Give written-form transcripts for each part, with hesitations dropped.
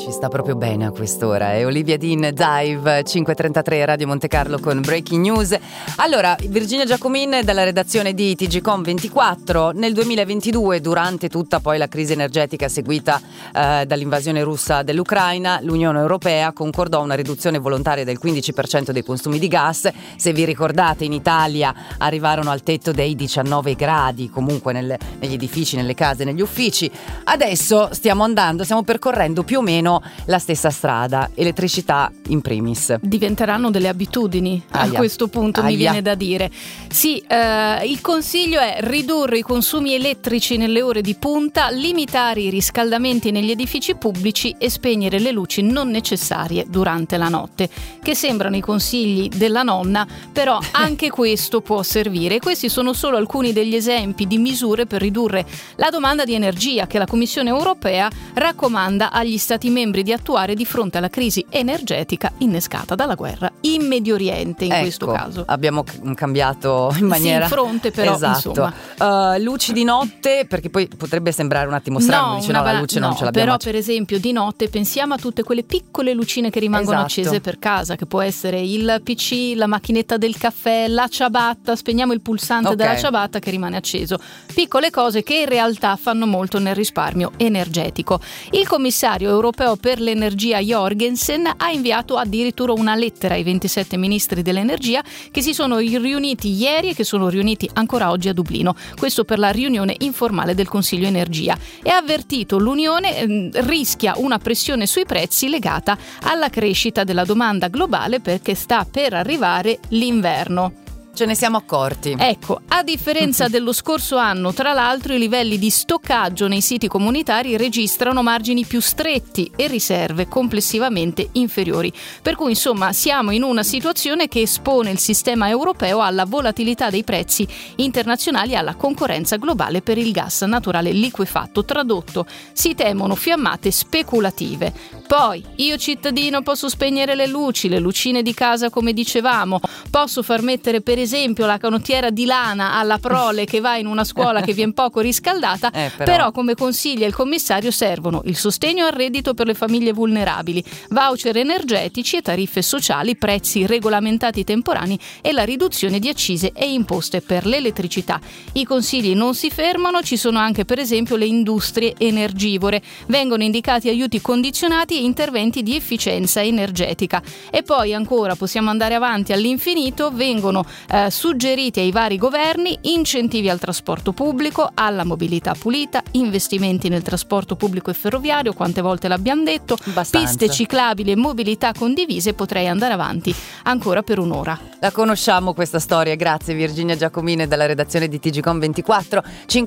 Ci sta proprio bene a quest'ora. È Olivia Dean, Dive, 5:33 Radio Monte Carlo con Breaking News. Allora, Virginia Giacomin dalla redazione di TGcom24. Nel 2022, durante tutta poi la crisi energetica seguita dall'invasione russa dell'Ucraina, l'Unione Europea concordò una riduzione volontaria del 15% dei consumi di gas. Se vi ricordate, in Italia arrivarono al tetto dei 19 gradi, comunque negli edifici, nelle case, negli uffici. Adesso stiamo percorrendo più o meno la stessa strada, elettricità in primis. Diventeranno delle abitudini a questo punto, mi viene da dire. Sì, il consiglio è ridurre i consumi elettrici nelle ore di punta, limitare i riscaldamenti negli edifici pubblici e spegnere le luci non necessarie durante la notte, che sembrano i consigli della nonna, però anche questo può servire. Questi sono solo alcuni degli esempi di misure per ridurre la domanda di energia che la Commissione europea raccomanda agli Stati membri di attuare di fronte alla crisi energetica innescata dalla guerra in Medio Oriente, in questo caso. Abbiamo cambiato in maniera... Sì, il fronte però, esatto. Luci di notte, perché poi potrebbe sembrare un attimo strano, la luce non ce l'abbiamo. Però per esempio di notte pensiamo a tutte quelle piccole lucine che rimangono accese per casa, che può essere il PC, la macchinetta del caffè, la ciabatta, spegniamo il pulsante della ciabatta che rimane acceso. Piccole cose che in realtà fanno molto nel risparmio energetico. Il commissario europeo per l'energia Jorgensen ha inviato addirittura una lettera ai 27 ministri dell'energia che si sono riuniti ieri e che sono riuniti ancora oggi a Dublino, questo per la riunione informale del Consiglio Energia, e ha avvertito l'Unione rischia una pressione sui prezzi legata alla crescita della domanda globale perché sta per arrivare l'inverno. Ce ne siamo accorti. Ecco, a differenza dello scorso anno, tra l'altro, i livelli di stoccaggio nei siti comunitari registrano margini più stretti e riserve complessivamente inferiori. Per cui, insomma, siamo in una situazione che espone il sistema europeo alla volatilità dei prezzi internazionali e alla concorrenza globale per il gas naturale liquefatto. Tradotto, si temono fiammate speculative. Poi, io cittadino posso spegnere le luci, le lucine di casa come dicevamo, posso far mettere per esempio la canottiera di lana alla prole che va in una scuola che viene poco riscaldata, però come consiglia il commissario servono il sostegno al reddito per le famiglie vulnerabili, voucher energetici e tariffe sociali, prezzi regolamentati temporanei e la riduzione di accise e imposte per l'elettricità. I consigli non si fermano, ci sono anche per esempio le industrie energivore, vengono indicati aiuti condizionati e interventi di efficienza energetica. E poi ancora possiamo andare avanti all'infinito, vengono suggeriti ai vari governi incentivi al trasporto pubblico, alla mobilità pulita, investimenti nel trasporto pubblico e ferroviario, quante volte l'abbiamo detto, piste ciclabili e mobilità condivise. Potrei andare avanti ancora per un'ora. La conosciamo questa storia, grazie Virginia Giacomine dalla redazione di TGcom24.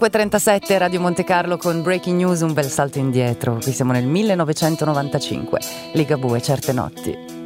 5:37 Radio Monte Carlo con Breaking News, un bel salto indietro, qui siamo nel 1995, Ligabue, Certe notti.